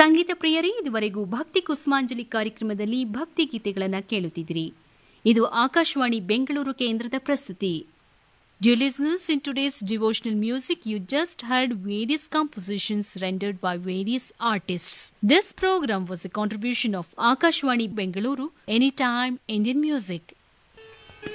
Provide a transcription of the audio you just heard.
ಸಂಗೀತ ಪ್ರಿಯರೇ, ಇದುವರೆಗೂ ಭಕ್ತಿ ಕುಸುಮಾಂಜಲಿ ಕಾರ್ಯಕ್ರಮದಲ್ಲಿ ಭಕ್ತಿ ಗೀತೆಗಳನ್ನು ಕೇಳುತ್ತಿದ್ದಿರಿ. ಇದು ಆಕಾಶವಾಣಿ ಬೆಂಗಳೂರು ಕೇಂದ್ರದ ಪ್ರಸ್ತುತಿ. Dear listeners, in today's devotional music, you just heard various compositions rendered by various artists. This program was a contribution of Akashwani Bengaluru, Anytime Indian Music.